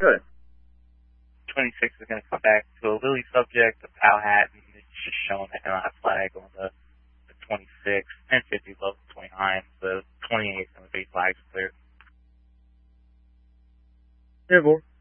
Good. 26 is going to come back to a Lily subject, a POW hat, and it's just showing the NI flag on the 26, 1050 level 29, the 28 and the base flags are clear. Yeah, boy.